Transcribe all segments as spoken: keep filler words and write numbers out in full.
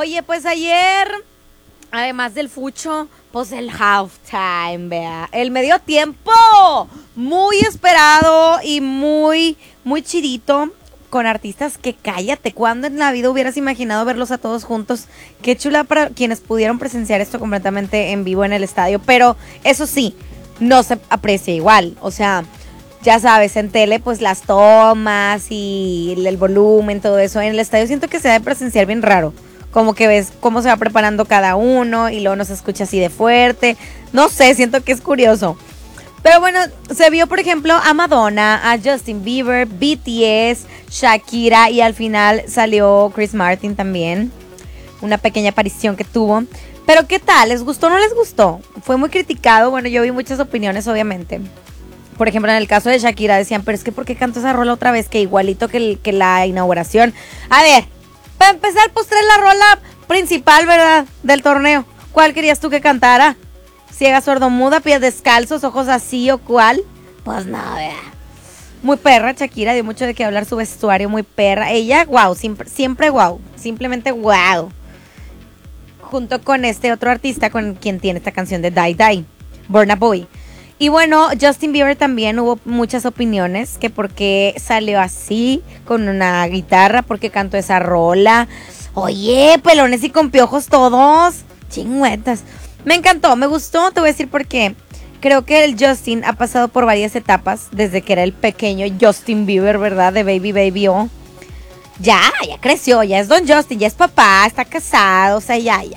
Oye, pues ayer, además del fucho, pues el halftime, vea. El medio tiempo, muy esperado y muy, muy chidito, con artistas que cállate. ¿Cuándo en la vida hubieras imaginado verlos a todos juntos? Qué chula para quienes pudieron presenciar esto completamente en vivo en el estadio. Pero eso sí, no se aprecia igual. O sea, ya sabes, en tele pues las tomas y el volumen, todo eso. En el estadio siento que se debe presenciar bien raro. Como que ves cómo se va preparando cada uno y luego no se escucha así de fuerte. No sé, siento que es curioso. Pero bueno, se vio por ejemplo a Madonna, a Justin Bieber, B T S, Shakira y al final salió Chris Martin también. Una pequeña aparición que tuvo. Pero ¿qué tal? ¿Les gustó o no les gustó? Fue muy criticado. Bueno, yo vi muchas opiniones obviamente. Por ejemplo, en el caso de Shakira decían, pero es que ¿por qué cantó esa rola otra vez? Que igualito que, el, que la inauguración. A ver, para empezar, pues trae la rola principal, ¿verdad? Del torneo. ¿Cuál querías tú que cantara? Ciega, sordomuda, pies descalzos, ojos así o cuál. Pues nada, vea. Muy perra, Shakira, dio mucho de qué hablar su vestuario, muy perra. Ella, wow, siempre, siempre wow, simplemente wow. Junto con este otro artista con quien tiene esta canción de Die Die, Burna Boy. Y bueno, Justin Bieber también hubo muchas opiniones, que por qué salió así, con una guitarra, porque cantó esa rola. Oye, pelones y con piojos todos, chingüetas. Me encantó, me gustó, te voy a decir por qué. Creo que el Justin ha pasado por varias etapas, desde que era el pequeño Justin Bieber, ¿verdad? De Baby Baby O. Ya, ya creció, ya es Don Justin, ya es papá, está casado, o sea, ya, ya.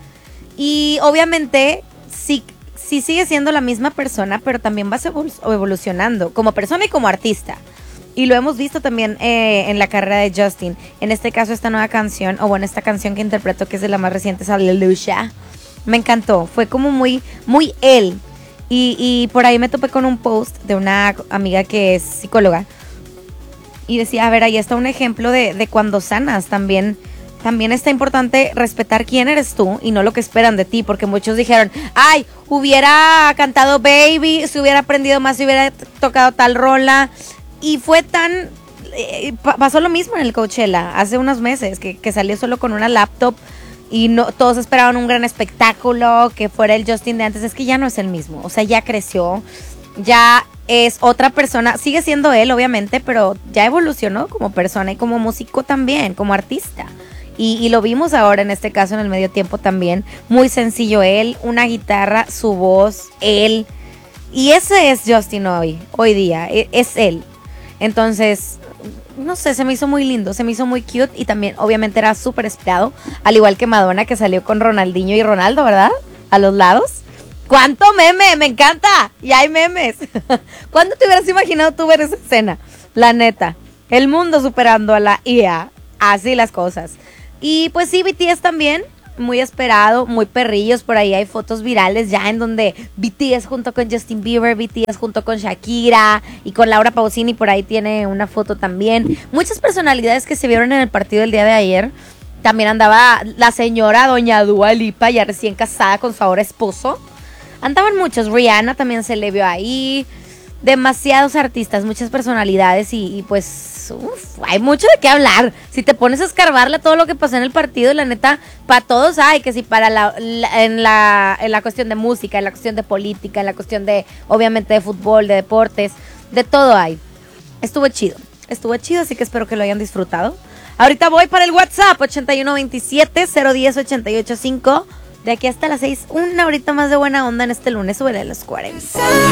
Y obviamente, sí, sí sigue siendo la misma persona, pero también va evolucionando como persona y como artista. Y lo hemos visto también eh, en la carrera de Justin. En este caso, esta nueva canción, o bueno, esta canción que interpretó, que es de la más reciente, es Hallelujah. Me encantó, fue como muy, muy él. Y, y por ahí me topé con un post de una amiga que es psicóloga. Y decía, a ver, ahí está un ejemplo de, de cuando sanas también. También está importante respetar quién eres tú y no lo que esperan de ti. Porque muchos dijeron, ay, hubiera cantado Baby, si hubiera aprendido más, si hubiera tocado tal rola. Y fue tan... Eh, pasó lo mismo en el Coachella hace unos meses, que, que salió solo con una laptop. Y no, todos esperaban un gran espectáculo, que fuera el Justin de antes. Es que ya no es el mismo, o sea, ya creció, ya es otra persona. Sigue siendo él, obviamente, pero ya evolucionó como persona y como músico también, como artista. Y, y lo vimos ahora en este caso en el medio tiempo también. Muy sencillo él, una guitarra, su voz, él. Y ese es Justin hoy, hoy día, es él. Entonces... no sé, se me hizo muy lindo, se me hizo muy cute y también obviamente era súper esperado, al igual que Madonna, que salió con Ronaldinho y Ronaldo, ¿verdad? A los lados. ¡Cuánto meme! ¡Me encanta! Y hay memes. ¿Cuándo te hubieras imaginado tú ver esa escena? La neta, el mundo superando a la I A, así las cosas. Y pues sí, B T S también, muy esperado, muy perrillos. Por ahí hay fotos virales ya en donde B T S junto con Justin Bieber, B T S junto con Shakira y con Laura Pausini, por ahí tiene una foto también. Muchas personalidades que se vieron en el partido del día de ayer. También andaba la señora doña Dua Lipa, ya recién casada con su ahora esposo. Andaban muchos, Rihanna también se le vio ahí. Demasiados artistas, muchas personalidades y, y pues uf, hay mucho de qué hablar. Si te pones a escarbarle todo lo que pasó en el partido, la neta, para todos hay, que si para la, la, en, la, en la cuestión de música, en la cuestión de política, en la cuestión de, obviamente, de fútbol, de deportes, de todo hay. Estuvo chido, estuvo chido, así que espero que lo hayan disfrutado. Ahorita voy para el WhatsApp, ochenta y uno veintisiete cero diez ochenta y ocho cinco. De aquí hasta las seis, una horita más de buena onda en este lunes sobre los cuarenta.